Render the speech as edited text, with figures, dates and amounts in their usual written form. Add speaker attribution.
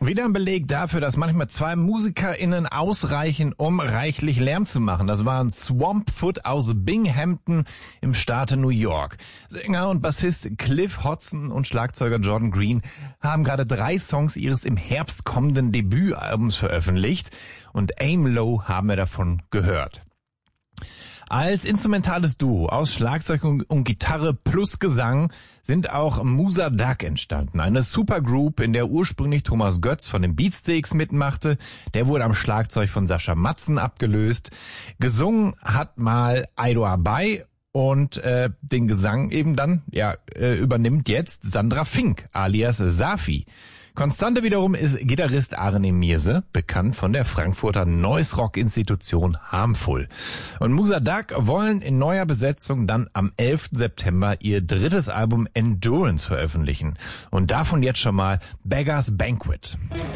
Speaker 1: Wieder ein Beleg dafür, dass manchmal zwei MusikerInnen ausreichen, um reichlich Lärm zu machen. Das waren Swampfoot aus Binghamton im Staate New York. Sänger und Bassist Cliff Hodson und Schlagzeuger Jordan Green haben gerade 3 Songs ihres im Herbst kommenden Debütalbums veröffentlicht und Aim Low haben wir davon gehört. Als instrumentales Duo aus Schlagzeug und Gitarre plus Gesang sind auch Musa Dug entstanden. Eine Supergroup, in der ursprünglich Thomas Götz von den Beatsteaks mitmachte. Der wurde am Schlagzeug von Sascha Matzen abgelöst. Gesungen hat mal Aido Abai und den Gesang eben dann übernimmt jetzt Sandra Fink alias Safi. Konstante wiederum ist Gitarrist Arne Mierse, bekannt von der Frankfurter Noise-Rock-Institution Harmful. Und Musa Dug wollen in neuer Besetzung dann am 11. September ihr 3. Album Endurance veröffentlichen. Und davon jetzt schon mal Beggars Banquet.